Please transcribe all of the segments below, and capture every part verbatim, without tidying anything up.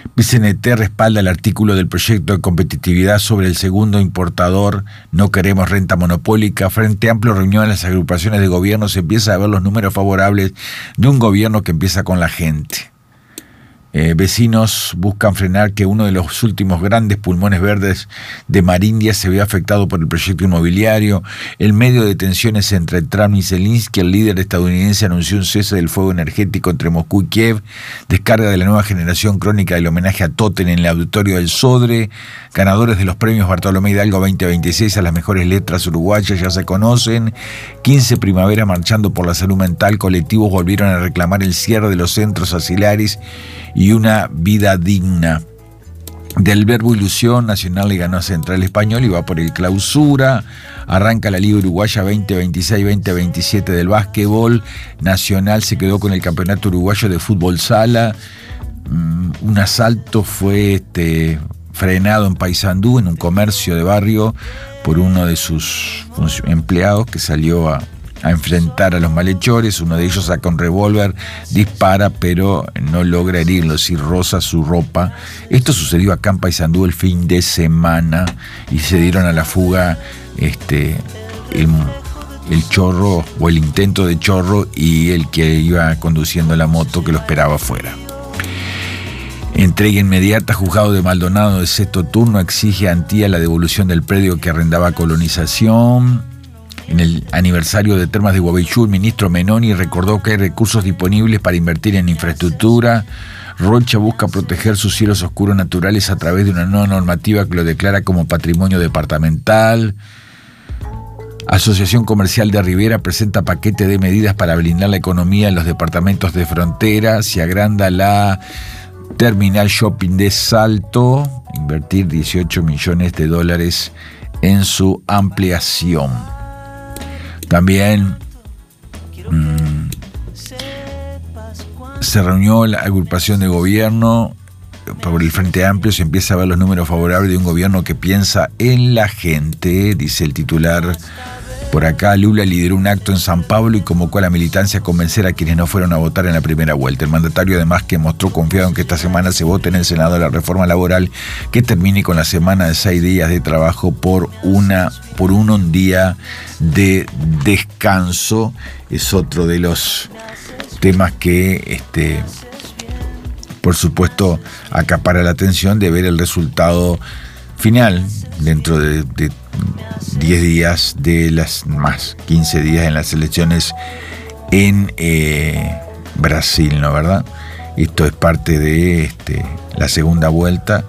B C N T respalda el artículo del proyecto de competitividad sobre el segundo importador. No queremos renta monopólica. Frente Amplio reunió a las agrupaciones de gobierno. Se empieza a ver los números favorables de un gobierno que empieza con la gente. Eh, vecinos buscan frenar que uno de los últimos grandes pulmones verdes de Marindia se vea afectado por el proyecto inmobiliario. En medio de tensiones entre Trump y Zelensky, el líder estadounidense anunció un cese del fuego energético entre Moscú y Kiev. Descarga de la nueva generación crónica del homenaje a Totten en el auditorio del Sodre. Ganadores de los premios Bartolomé Hidalgo veinte veintiséis a las mejores letras uruguayas ya se conocen. quince primaveras marchando por la salud mental. Colectivos volvieron a reclamar el cierre de los centros asilares y una vida digna. Del Verbo Ilusión, Nacional le ganó a Central Español y va por el Clausura. Arranca la Liga Uruguaya veinte veintiséis veinte veintisiete del básquetbol. Nacional se quedó con el Campeonato Uruguayo de Fútbol Sala. Um, un asalto fue este, frenado en Paysandú, en un comercio de barrio, por uno de sus empleados que salió a a enfrentar a los malhechores. Uno de ellos saca un revólver, dispara, pero no logra herirlos y roza su ropa. Esto sucedió acá en Paysandú el fin de semana y se dieron a la fuga este, el, el chorro o el intento de chorro y el que iba conduciendo la moto que lo esperaba afuera. Entrega inmediata. Juzgado de Maldonado de sexto turno exige a Antía la devolución del predio que arrendaba Colonización. En el aniversario de Termas de Guavechú, el ministro Menoni recordó que hay recursos disponibles para invertir en infraestructura. Rocha busca proteger sus cielos oscuros naturales a través de una nueva normativa que lo declara como patrimonio departamental. Asociación Comercial de Rivera presenta paquete de medidas para blindar la economía en los departamentos de frontera. Se agranda la Terminal Shopping de Salto, invertir dieciocho millones de dólares en su ampliación. También mmm, se reunió la agrupación de gobierno por el Frente Amplio. Se empieza a ver los números favorables de un gobierno que piensa en la gente, dice el titular. Por acá, Lula lideró un acto en San Pablo y convocó a la militancia a convencer a quienes no fueron a votar en la primera vuelta. El mandatario además que mostró confiado en que esta semana se vote en el Senado la reforma laboral que termine con la semana de seis días de trabajo por una por uno un día de descanso. Es otro de los temas que este por supuesto acapara la atención de ver el resultado final dentro de, de diez días de las más quince días en las elecciones en eh, Brasil, ¿no verdad? Esto es parte de este, la segunda vuelta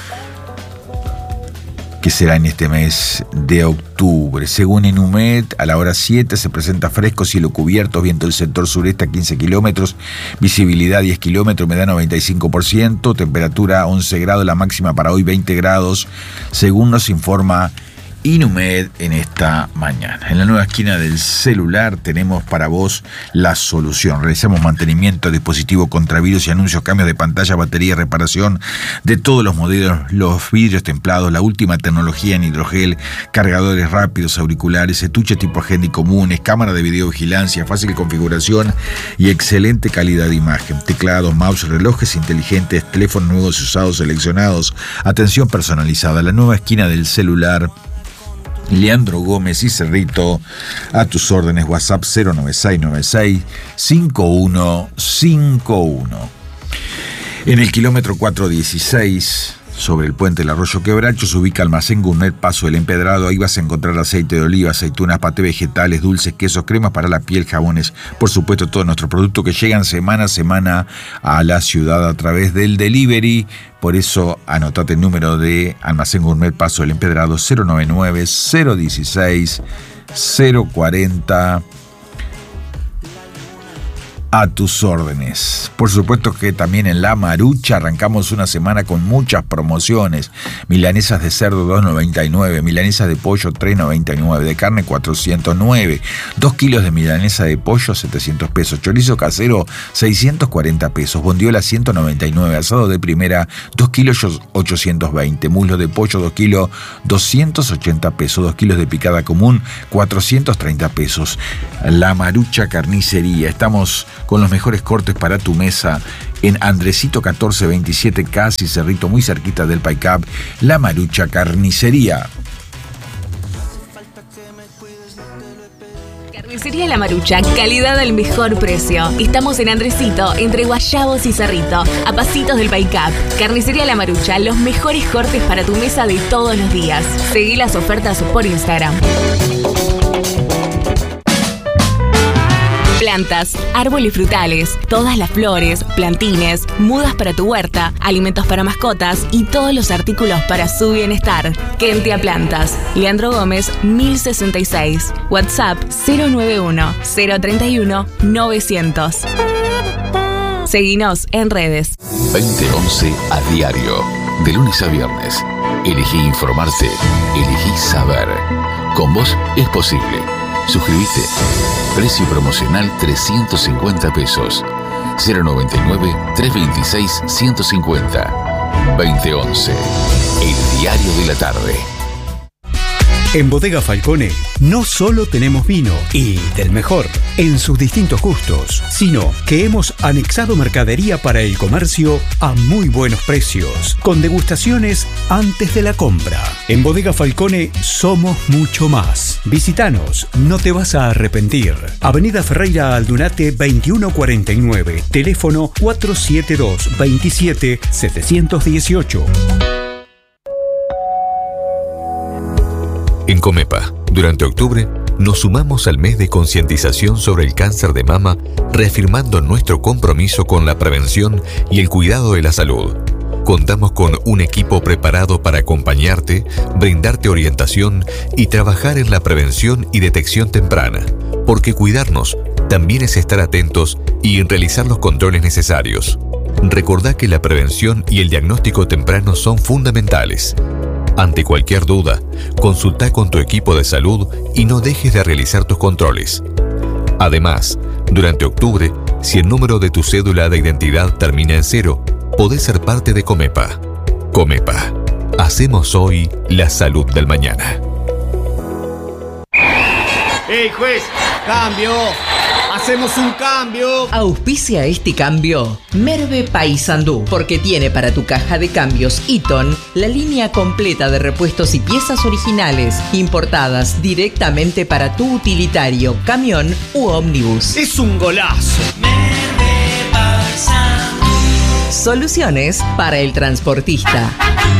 que será en este mes de octubre. Según Enumed, a la hora siete se presenta fresco, cielo cubierto, viento del sector sureste a quince kilómetros, visibilidad diez kilómetros, humedad noventa y cinco por ciento, temperatura once grados, la máxima para hoy veinte grados, según nos informa Inumed en esta mañana. En la nueva esquina del celular tenemos para vos la solución. Realizamos mantenimiento, dispositivo contra virus y anuncios, cambios de pantalla, batería, reparación de todos los modelos, los vidrios templados, la última tecnología en hidrogel, cargadores rápidos, auriculares, estuches tipo agenda y comunes, cámara de videovigilancia, fácil configuración y excelente calidad de imagen. Teclados, mouse, relojes inteligentes, teléfonos nuevos y usados seleccionados, atención personalizada. La nueva esquina del celular. Leandro Gómez y Cerrito, a tus órdenes. WhatsApp cero nueve seis nueve seis cinco uno cinco uno. En el kilómetro cuatrocientos dieciséis, sobre el puente del Arroyo Quebracho, se ubica Almacén Gourmet Paso del Empedrado. Ahí vas a encontrar aceite de oliva, aceitunas, paté vegetales, dulces, quesos, cremas para la piel, jabones. Por supuesto, todos nuestros productos que llegan semana a semana a la ciudad a través del delivery. Por eso, anotate el número de Almacén Gourmet Paso del Empedrado, cero noventa y nueve, cero dieciséis, cero cuarenta. A tus órdenes. Por supuesto que también en La Marucha arrancamos una semana con muchas promociones. Milanesas de cerdo dos noventa y nueve, milanesas de pollo tres noventa y nueve, de carne cuatrocientos nueve, dos kilos de milanesa de pollo setecientos pesos, chorizo casero seiscientos cuarenta pesos, bondiola ciento noventa y nueve, asado de primera dos kilos ochocientos veinte, muslo de pollo dos kilos doscientos ochenta pesos, dos kilos de picada común cuatrocientos treinta pesos. La Marucha Carnicería. Estamos con los mejores cortes para tu mesa en Andresito catorce veintisiete, casi Cerrito, muy cerquita del Paicap, La Marucha Carnicería. Carnicería La Marucha, calidad al mejor precio. Estamos en Andresito, entre Guayabos y Cerrito, a pasitos del Paicap. Carnicería La Marucha, los mejores cortes para tu mesa de todos los días. Seguí las ofertas por Instagram. Plantas, árboles frutales, todas las flores, plantines, mudas para tu huerta, alimentos para mascotas y todos los artículos para su bienestar. Kentia Plantas, Leandro Gómez, mil sesenta y seis. WhatsApp cero nueve uno, cero tres uno, novecientos. Seguinos en redes. veinte once a diario, de lunes a viernes. Elegí informarte, elegí saber. Con vos es posible. Suscríbete. Precio promocional trescientos cincuenta pesos. cero noventa y nueve, trescientos veintiséis, ciento cincuenta. veinte once. El diario de la tarde. En Bodega Falcone no solo tenemos vino y del mejor en sus distintos gustos, sino que hemos anexado mercadería para el comercio a muy buenos precios, con degustaciones antes de la compra. En Bodega Falcone somos mucho más. Visítanos, no te vas a arrepentir. Avenida Ferreira Aldunate veintiuno cuarenta y nueve, teléfono cuatro siete dos, veintisiete, setecientos dieciocho. En Comepa, durante octubre, nos sumamos al mes de concientización sobre el cáncer de mama, reafirmando nuestro compromiso con la prevención y el cuidado de la salud. Contamos con un equipo preparado para acompañarte, brindarte orientación y trabajar en la prevención y detección temprana, porque cuidarnos también es estar atentos y realizar los controles necesarios. Recordá que la prevención y el diagnóstico temprano son fundamentales. Ante cualquier duda, consulta con tu equipo de salud y no dejes de realizar tus controles. Además, durante octubre, si el número de tu cédula de identidad termina en cero, podés ser parte de Comepa. Comepa. Hacemos hoy la salud del mañana. ¡Ey, juez! ¡Cambio! ¡Hacemos un cambio! Auspicia este cambio Merve Paysandú, porque tiene para tu caja de cambios Eaton la línea completa de repuestos y piezas originales, importadas directamente para tu utilitario, camión u ómnibus. ¡Es un golazo! Soluciones para el transportista.